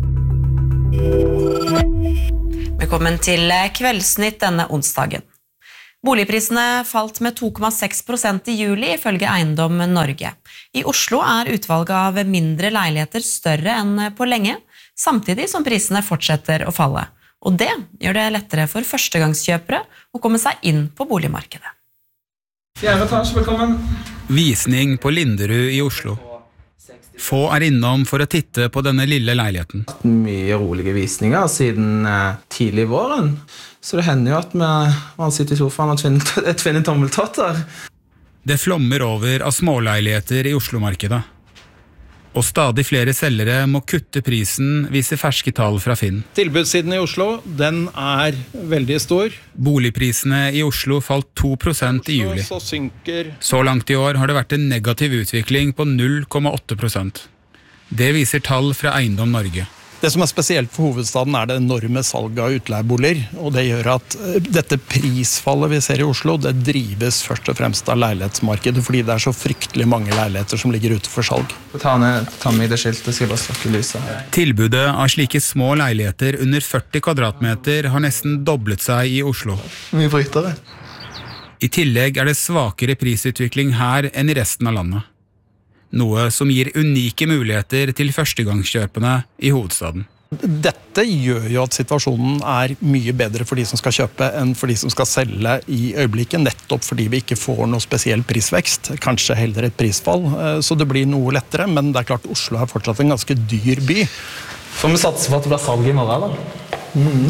Velkommen til Kveldsnytt denne onsdagen. Boligprisene falt med to komma seks prosent i juli ifølge Eiendom Norge. I Oslo er utvalget av mindre leiligheter større enn på lenge, samtidig som prisene fortsetter å falle. Og det gjør det lettere for førstegangskjøpere å komme seg inn på boligmarkedet. Fjerde etasje, velkommen. Visning på Linderud i Oslo. Få er innom for å titte på denne lille leiligheten. Mye rolige visninger siden tidlig i våren. Så det hender jo at man sitter i sofaen og tvinner tommeltotter. Det flommer over av småleiligheter i Oslo-markedet. Og stadig flere selgere må kutte prisen, viser ferske tall fra Finn. Tilbudssiden i Oslo, den er veldig stor. Boligprisene i Oslo falt to prosent i juli. Så synker. Så langt i år har det vært en negativ utvikling på null komma åtte prosent. Det viser tall fra Eiendom Norge. Det som er spesielt for hovedstaden er det enorme salget av utleieboliger, og det gjør at dette prisfallet vi ser i Oslo, det drives først og fremst av leilighetsmarkedet, fordi det er så fryktelig mange leiligheter som ligger ute for salg. Ta ned, ta med det skiltet, skal jeg bare slakke lyset. Tilbudet av slike små leiligheter under førti kvadratmeter har nesten doblet seg i Oslo. Mye brytere. I tillegg er det svakere prisutvikling her enn i resten av landet. Noe som gir unike muligheter til førstegangskjøpene i hovedstaden. Dette gjør jo at situasjonen er mye bedre for de som skal kjøpe enn for de som skal selge i øyeblikket, nettopp fordi vi ikke får noe spesiell prisvekst, kanskje heller et prisfall, så det blir noe lettere, men det er klart Oslo er fortsatt en ganske dyr by. Så vi satser på at det blir salg i morgen, da. Mm.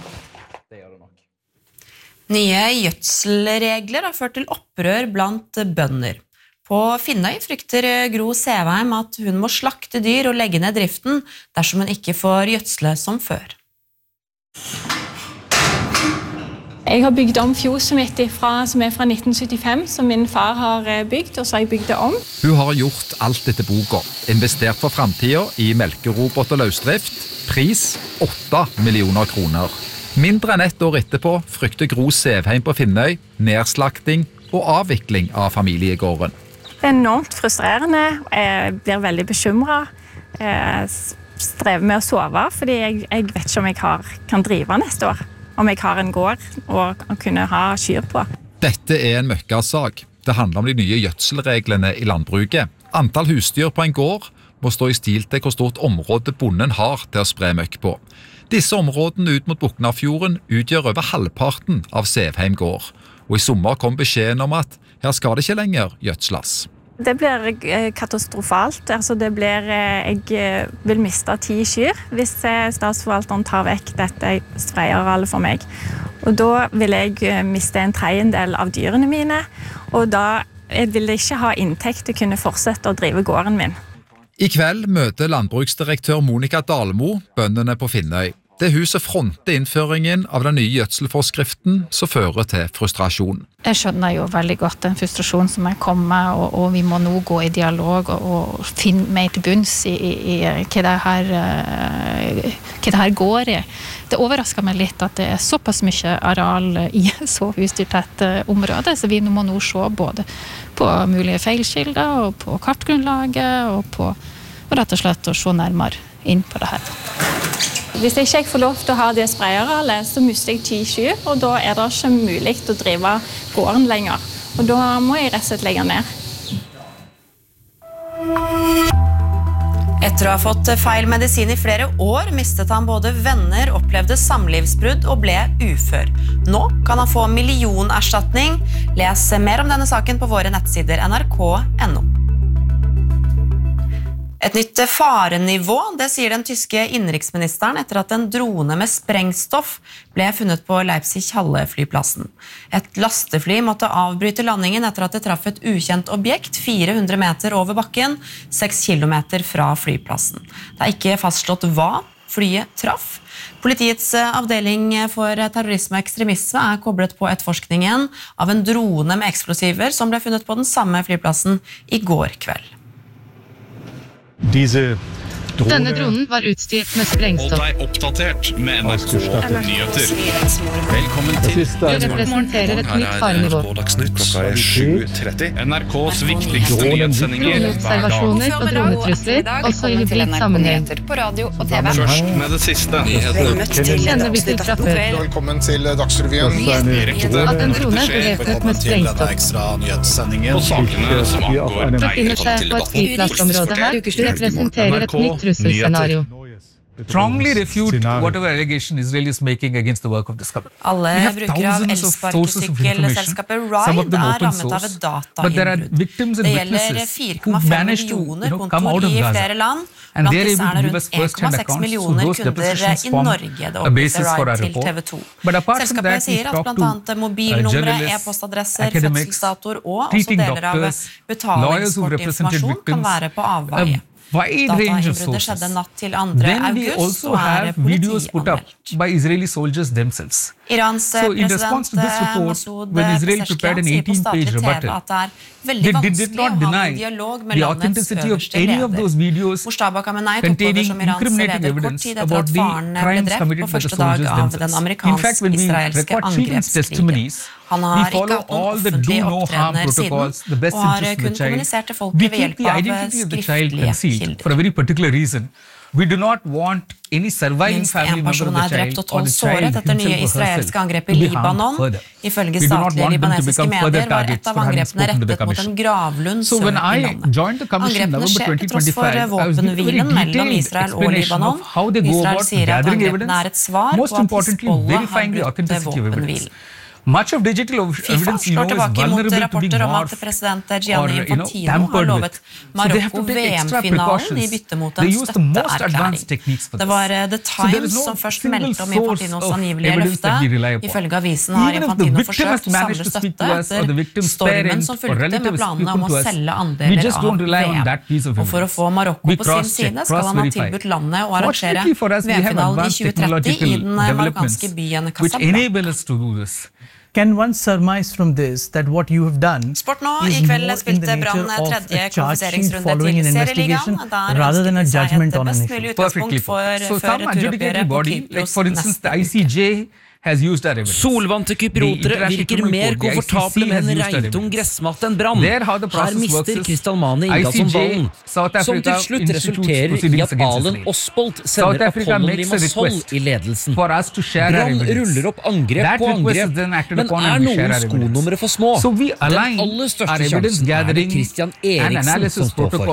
Nye gjødselregler har ført til opprør blant bønder. På Finnøy frykter Gro Sevheim at hun må slakte dyr og legge ned driften dersom hun ikke får gjødsle som før. Jeg har bygd om fjoset mitt fra, som er fra nitten syttifem, som min far har bygd, og så har jeg bygd det om. Hun har gjort alt etter boka. Investert for fremtiden i melkerobot og løsdrift. Pris åtte millioner kroner. Mindre enn ett år etterpå frykter Gro Sevheim på Finnøy nedslakting og avvikling av familiegården. Det er enormt frustrerende. Jeg blir veldig bekymret. Jeg strever med å sove, fordi jeg, jeg vet ikke om jeg har, kan drive neste år. Om jeg har en gård og kunne ha kyr på. Dette er en møkkasak. Det handler om de nye gjødselreglene i landbruket. Antall husdyr på en gård må stå i stil til hvor stort område bonden har til å spre møkk på. Disse områdene ut mot Buknafjorden utgjør over halvparten av Sevheim gård. Og i sommer kom beskjeden om at her skal det ikke lenger gjødslas. Det blir katastrofalt. Altså det blir, jeg vil miste ti kyr hvis statsforvalteren tar vekk dette spreiearealet for meg. Og da vil jeg miste en tredjedel av dyrene mine, og da vil jeg ikke ha inntekt til å kunne fortsette å drive gården min. I kveld møter landbruksdirektør Monica Dalmo bøndene på Finnøy. Det er hun som fronter innføringen av den nye gjødselforskriften som fører til frustrasjon. Jeg skjønner jo veldig godt den frustrasjonen som er kommet, og, og vi må nå gå i dialog og, og finne mer til bunns i, i, i hva, det her, hva det her går i. Det overrasker meg litt at det er såpass mye areal i så husdyrtett område, så vi må nå se både på mulige feilskilder og på kartgrunnlaget og på og rett og slett å se nærmere inn på det her. Hvis jeg ikke får lov til å ha det spreiearealet, så mister jeg ti kyr, og da er det ikke mulig å drive gården lenger. Og da må jeg rett og slett legge ned. Etter å ha fått feil medisin i flere år, mistet han både venner, opplevde samlivsbrudd og ble ufør. Nå kan han få millionerstatning. Les mer om denne saken på våre nettsider n r k punktum n o. Et nytt farenivå, det sier den tyske innenriksministeren etter at en drone med sprengstoff ble funnet på Leipzig-Halle-flyplassen. Et lastefly måtte avbryte landingen etter at det traff et ukjent objekt fire hundre meter over bakken, seks kilometer fra flyplassen. Det er ikke fastslått hva flyet traff. Politiets avdeling for terrorisme og ekstremisme er koblet på etterforskningen av en drone med eksplosiver som ble funnet på den samme flyplassen i går kveld. Denne dronen var utstyrt med sprengstoff. Hold deg oppdatert med N R K Nyheter. Velkommen til Du representerer et nytt farenivå. Klokka er sju tretti. N R K's viktigste nyhetssendinger Droneobservasjoner og dronetrusler, også i hybrid sammenheng. Først med det siste. Kjenner vi til fra før. Velkommen til Dagsrevyen. At en drone bevæpnet med sprengstoff Og sakene som angår befinner seg på et flyplassområde her, representerer et nytt trusselscenario. Strongly refute whatever allegation Israel is making against the work of this company. Alle brukere av elsparkesykkelselskapet Ride er rammet av et datainnbrudd. Det gjelder fire komma fem millioner kontor i flere land. Blant disse er det rundt en komma seks millioner kunder i Norge. Det opplyser Ride til T V to. Selskapet sier at blant annet mobilnumre, e-postadresser, fødselsdatoer og også deler av betalingskortinformasjon kan være på avveie. Datainnbruddet skjedde natt til andre august og er politianmeldt. By Israeli soldiers themselves. Irans president Masoud Pezeshkian sier på statlig T V at det er veldig vanskelig å ha en dialog med landets øverste leder. Moshtaba Khamenei tok over som Irans leder kort tid etter at faren ble drept på første dag av den amerikansk-israelske angrepskrigen. Han har ikke hatt noen offentlig opptredener siden, og har kun kommunisert til folket ved hjelp av skriftlige kilder. Minst en person er drept og tolv såret etter nye israelske angrep i Libanon. Ifølge statlige libanesiske medier var et av angrepene rettet mot en gravlund sør i landet. Angrepene skjer til tross for våpenhvilen mellom Israel og Libanon. Israel sier at angrepene er et svar på at Hizbollah har brutt våpenhvilen. Much of digital evidence, you know, is vulnerable to being morphed or, you know, tampered with. So they have to take extra precautions. They use the most advanced techniques for this. Det var The Times som først meldte om Infantinos angivelige løfte. Ifølge avisen har Infantino forsøkt å samle støtte etter stormen som fulgte med planene om å selge andeler av V M. Og for å få Marokko på sin side skal han ha tilbudt landet å arrangere V M-finalen i tjue tretti i den marokkanske byen Casablanca. Can one surmise from this that what you have done Sport nå, is i kveld more in spilte the Brann nature of tredje a charge sheet kvalifiseringsrunde following til an Serieligaen, investigation der rather than a ønsket seg judgment et on an best issue? mulig utgangspunkt for, so før turoppgjøret på Kypros neste uke. Solvante kypriotere virker mer komfortable med en regntung gressmatte enn Brann. Her mister Crystal Mane innkassen ballen, som til slutt resulterer i at Alen Osbolt sender Apollon Limassol i ledelsen. Brann ruller opp angrep på angrep, men er noen skonumre for små. Den aller største sjansen er det Christian Eriksen som står for.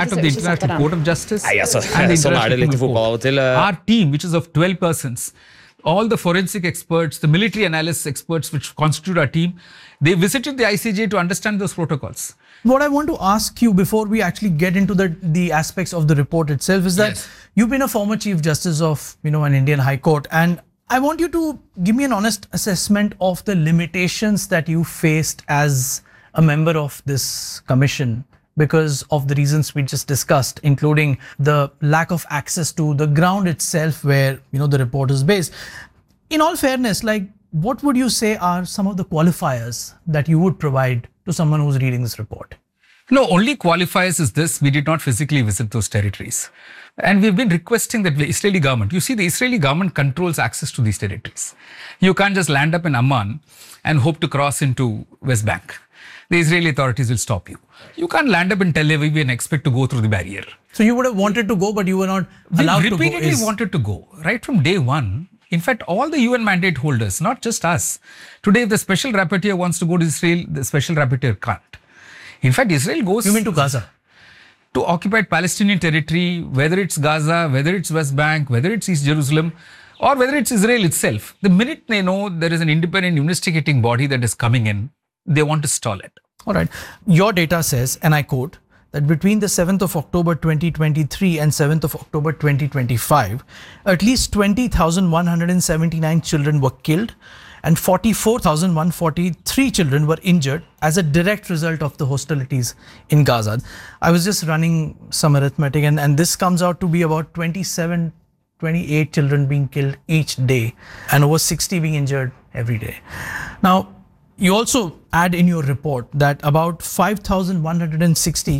Nei, altså, sånn er det litt i fotball av og til. Our team, which is of twelve persons, all the forensic experts, the military analysis experts which constitute our team, they visited the I C J to understand those protocols. What I want to ask you before we actually get into the, the aspects of the report itself is that yes. You've been a former Chief Justice of, you know, an Indian High Court, and I want you to give me an honest assessment of the limitations that you faced as a member of this commission, because of the reasons we just discussed, including the lack of access to the ground itself where, you know, the report is based. In all fairness, like, what would you say are some of the qualifiers that you would provide to someone who's reading this report? No, only qualifiers is this: we did not physically visit those territories. And we've been requesting that the Israeli government, you see, the Israeli government controls access to these territories. You can't just land up in Amman and hope to cross into West Bank. The Israeli authorities will stop you. You can't land up in Tel Aviv and expect to go through the barrier. So you would have wanted to go, but you were not allowed to go. We repeatedly is... wanted to go, right from day one. In fact, all the U N mandate holders, not just us. Today, if the special rapporteur wants to go to Israel, the special rapporteur can't. In fact, Israel goes... You mean to Gaza? To occupied Palestinian territory, whether it's Gaza, whether it's West Bank, whether it's East Jerusalem, or whether it's Israel itself. The minute they know there is an independent investigating body that is coming in, they want to stall it. All right. Your data says, and I quote, that between the seventh of October twenty twenty-three and seventh of October twenty twenty-five, at least twenty thousand one hundred seventy-nine children were killed and forty-four thousand one hundred forty-three children were injured as a direct result of the hostilities in Gaza. I was just running some arithmetic, and, and this comes out to be about twenty-seven, twenty-eight children being killed each day and over sixty being injured every day. Now, you also add in your report that about five thousand one hundred sixty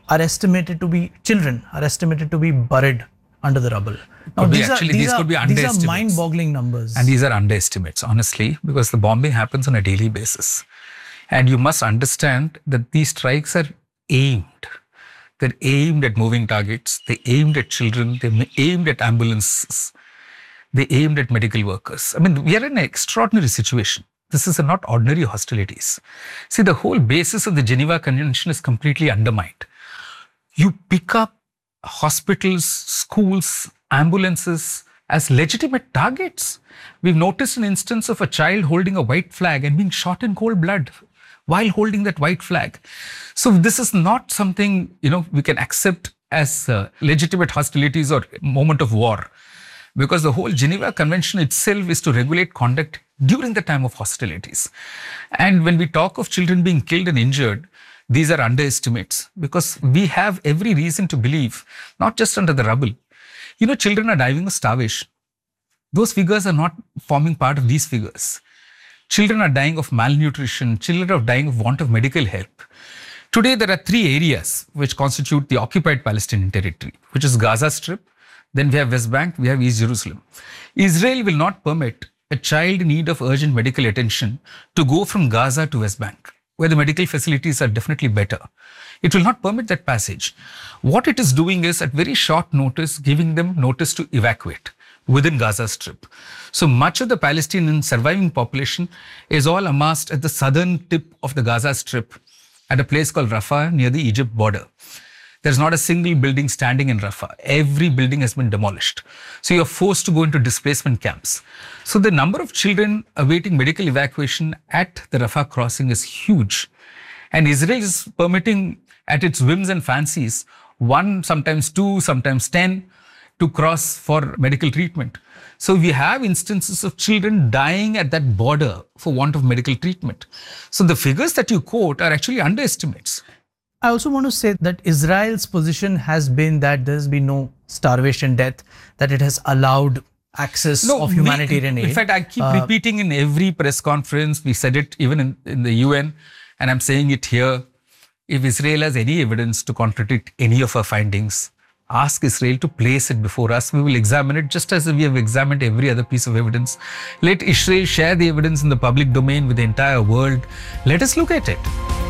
are estimated to be, children are estimated to be buried under the rubble. Now, Could be these, actually, are, these, these are, could be these are underestimates. mind-boggling numbers. And these are underestimates, honestly, because the bombing happens on a daily basis. And you must understand that these strikes are aimed. They're aimed at moving targets. They're aimed at children. They're aimed at ambulances. They're aimed at medical workers. I mean, we are in an extraordinary situation. This is not ordinary hostilities. See, the whole basis of the Geneva Convention is completely undermined. You pick up hospitals, schools, ambulances as legitimate targets. We've noticed an instance of a child holding a white flag and being shot in cold blood while holding that white flag. So this is not something, you know, we can accept as uh, legitimate hostilities or moment of war, because the whole Geneva Convention itself is to regulate conduct during the time of hostilities. And when we talk of children being killed and injured, these are underestimates, because we have every reason to believe, not just under the rubble, you know, children are dying of starvation. Those figures are not forming part of these figures. Children are dying of malnutrition. Children are dying of want of medical help. Today, there are three areas which constitute the occupied Palestinian territory, which is Gaza Strip, then we have West Bank, we have East Jerusalem. Israel will not permit a child in need of urgent medical attention to go from Gaza to West Bank, where the medical facilities are definitely better. It will not permit that passage. What it is doing is, at very short notice, giving them notice to evacuate within Gaza Strip. So much of the Palestinian surviving population is all amassed at the southern tip of the Gaza Strip at a place called Rafah near the Egypt border. There's not a single building standing in Rafah. Every building has been demolished. So you're forced to go into displacement camps. So the number of children awaiting medical evacuation at the Rafah crossing is huge. And Israel is permitting, at its whims and fancies, one, sometimes two, sometimes ten, to cross for medical treatment. So we have instances of children dying at that border for want of medical treatment. So the figures that you quote are actually underestimates. I also want to say that Israel's position has been that there's been no starvation death, that it has allowed access no, of humanitarian we, aid. In fact, I keep uh, repeating in every press conference, we said it even in, in the U N, and I'm saying it here, if Israel has any evidence to contradict any of our findings, ask Israel to place it before us. We will examine it just as we have examined every other piece of evidence. Let Israel share the evidence in the public domain with the entire world. Let us look at it.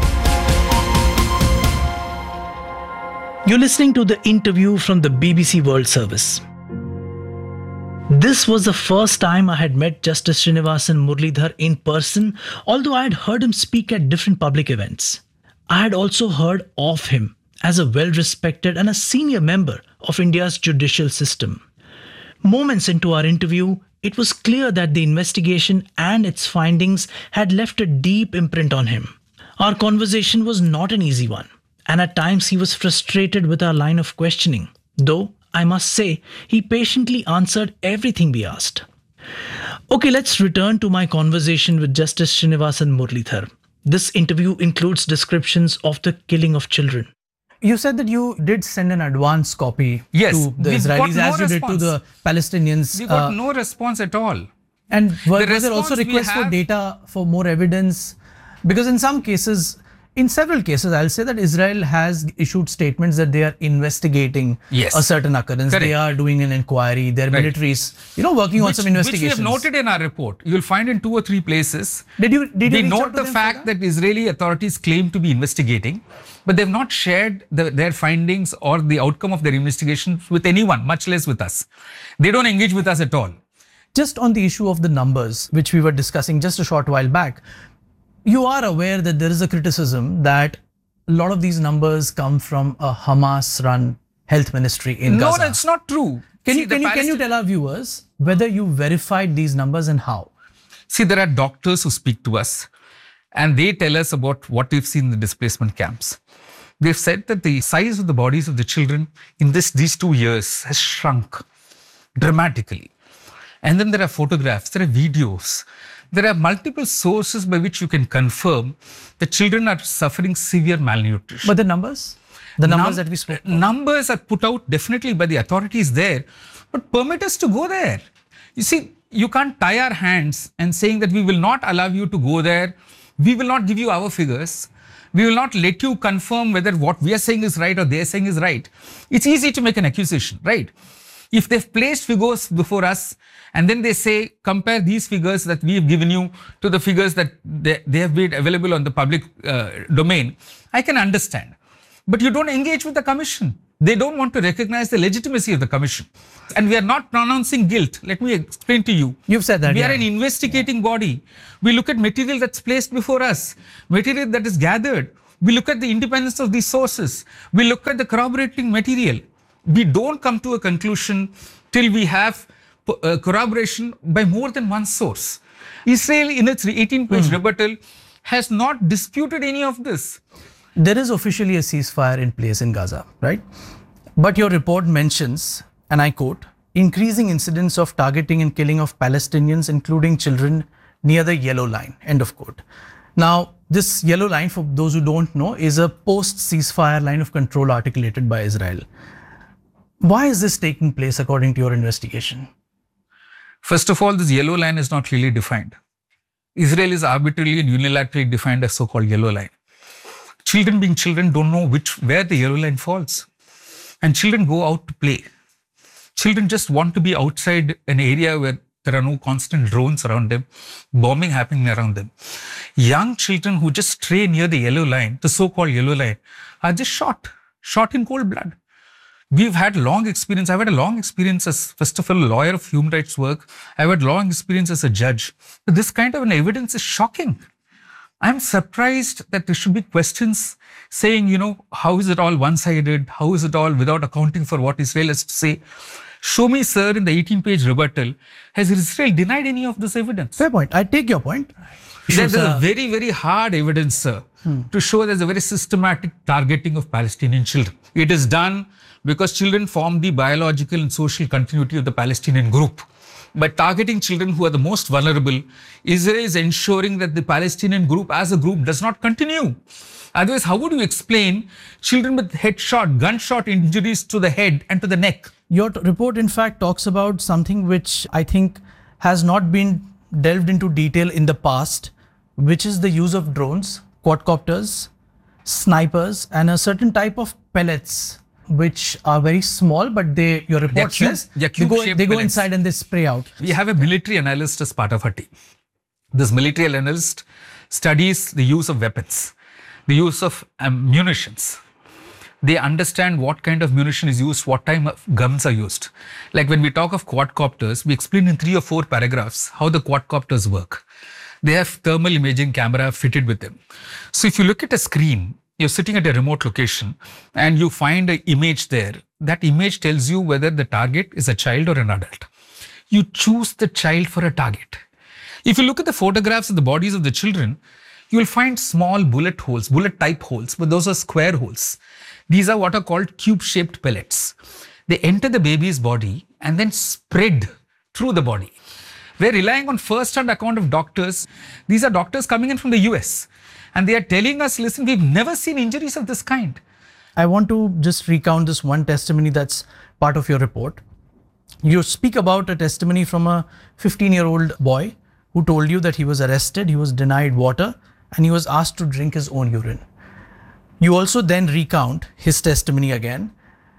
You're listening to the interview from the B B C World Service. This was the first time I had met Justice Srinivasan Muralidhar in person, although I had heard him speak at different public events. I had also heard of him as a well-respected and a senior member of India's judicial system. Moments into our interview, it was clear that the investigation and its findings had left a deep imprint on him. Our conversation was not an easy one, and at times he was frustrated with our line of questioning, though I must say he patiently answered everything we asked. Okay, let's return to my conversation with Justice Srinivasan Muralidhar. This interview includes descriptions of the killing of children. You said that you did send an advance copy yes, to the Israelis no as you response. did to the Palestinians. We got uh, no response at all. And were, the was there also requests for data for more evidence? Because in some cases, in several cases, I'll say that Israel has issued statements that they are investigating yes. a certain occurrence. Correct. They are doing an inquiry. Their right. military is, you know, working which, on some investigations. Which we have noted in our report. You'll find in two or three places. Did you? Did we you note the fact that? that Israeli authorities claim to be investigating, but they've not shared the, their findings or the outcome of their investigation with anyone, much less with us. They don't engage with us at all. Just on the issue of the numbers, which we were discussing just a short while back, you are aware that there is a criticism that a lot of these numbers come from a Hamas-run health ministry in no, Gaza. No, that's not true. Can, See, you, can, you, can you tell our viewers whether you verified these numbers and how? See, there are doctors who speak to us and they tell us about what we've seen in the displacement camps. They've said that the size of the bodies of the children in this these two years has shrunk dramatically. And then there are photographs, there are videos. There are multiple sources by which you can confirm that children are suffering severe malnutrition. But the numbers? The numbers Num- that we spoke about? Numbers are put out definitely by the authorities there, but permit us to go there. You see, you can't tie our hands and saying that we will not allow you to go there, we will not give you our figures. We will not let you confirm whether what we are saying is right or they are saying is right. It's easy to make an accusation, right? If they've placed figures before us and then they say, compare these figures that we've given you to the figures that they, they have made available on the public uh, domain, I can understand. But you don't engage with the commission. They don't want to recognize the legitimacy of the commission. And we are not pronouncing guilt. Let me explain to you. You've said that. We yeah. are an investigating body. We look at material that's placed before us, material that is gathered. We look at the independence of these sources. We look at the corroborating material. We don't come to a conclusion till we have uh, corroboration by more than one source. Israel, in its eighteen-page mm. rebuttal, has not disputed any of this. There is officially a ceasefire in place in Gaza, right? But your report mentions, and I quote, increasing incidents of targeting and killing of Palestinians, including children, near the yellow line, end of quote. Now, this yellow line, for those who don't know, is a post-ceasefire line of control articulated by Israel. Why is this taking place according to your investigation? First of all, this yellow line is not clearly defined. Israel is arbitrarily and unilaterally defined as so-called yellow line. Children being children don't know which where the yellow line falls. And children go out to play. Children just want to be outside an area where there are no constant drones around them, bombing happening around them. Young children who just stray near the yellow line, the so-called yellow line, are just shot, shot in cold blood. We've had long experience. I've had a long experience as, first of all, a lawyer of human rights work. I've had long experience as a judge. But this kind of an evidence is shocking. I'm surprised that there should be questions saying, you know, how is it all one-sided? How is it all without accounting for what Israel has to say? Show me, sir, in the eighteen-page rebuttal, has Israel denied any of this evidence? Fair point. I take your point. There's a very, very hard evidence, sir, hmm. to show there's a very systematic targeting of Palestinian children. It is done because children form the biological and social continuity of the Palestinian group. By targeting children who are the most vulnerable, Israel is ensuring that the Palestinian group as a group does not continue. Otherwise, how would you explain children with headshot, gunshot injuries to the head and to the neck? Your report, in fact, talks about something which I think has not been delved into detail in the past, which is the use of drones, quadcopters, snipers, and a certain type of pellets, which are very small, but they, your report cube, says, they go, they go inside and they spray out. We have a military analyst as part of our team. This military analyst studies the use of weapons, the use of um, munitions. They understand what kind of munition is used, what type of guns are used. Like when we talk of quadcopters, we explain in three or four paragraphs how the quadcopters work. They have thermal imaging camera fitted with them. So if you look at a screen, you're sitting at a remote location and you find an image there. That image tells you whether the target is a child or an adult. You choose the child for a target. If you look at the photographs of the bodies of the children, you will find small bullet holes, bullet type holes, but those are square holes. These are what are called cube-shaped pellets. They enter the baby's body and then spread through the body. We're relying on first-hand account of doctors. These are doctors coming in from the U S. And they are telling us, listen, we've never seen injuries of this kind. I want to just recount this one testimony that's part of your report. You speak about a testimony from a fifteen-year-old boy who told you that he was arrested, he was denied water, and he was asked to drink his own urine. You also then recount his testimony again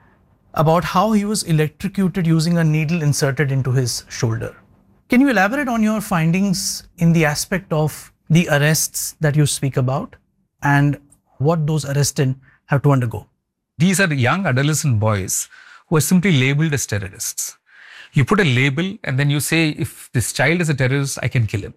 about how he was electrocuted using a needle inserted into his shoulder. Can you elaborate on your findings in the aspect of the arrests that you speak about and what those arrested have to undergo? These are young adolescent boys who are simply labeled as terrorists. You put a label and then you say, if this child is a terrorist, I can kill him.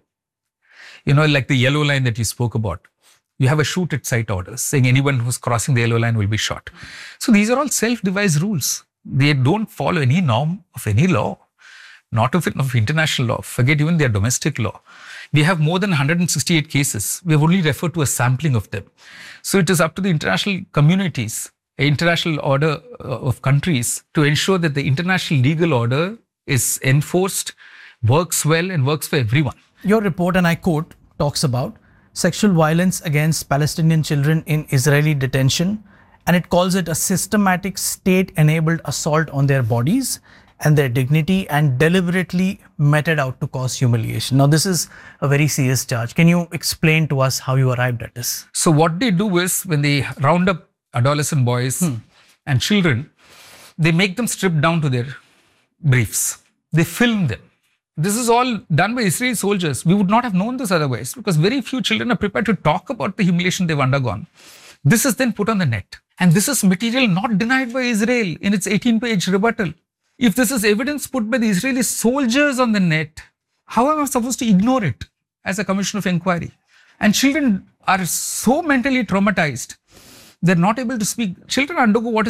You know, like the yellow line that you spoke about. You have a shoot at sight orders saying anyone who's crossing the yellow line will be shot. So these are all self-devised rules. They don't follow any norm of any law, not of, of international law. Forget even their domestic law. We have more than one hundred sixty-eight cases. We have only referred to a sampling of them. So it is up to the international communities, international order of countries to ensure that the international legal order is enforced, works well and works for everyone. Your report, and I quote, talks about sexual violence against Palestinian children in Israeli detention, and it calls it a systematic state-enabled assault on their bodies and their dignity and deliberately meted out to cause humiliation. Now, this is a very serious charge. Can you explain to us how you arrived at this? So what they do is, when they round up adolescent boys hmm. and children, they make them strip down to their briefs. They film them. This is all done by Israeli soldiers. We would not have known this otherwise, because very few children are prepared to talk about the humiliation they've undergone. This is then put on the net. And this is material not denied by Israel in its eighteen-page rebuttal. If this is evidence put by the Israeli soldiers on the net, how am I supposed to ignore it as a commission of inquiry? And children are so mentally traumatized, they're not able to speak. Children undergo what is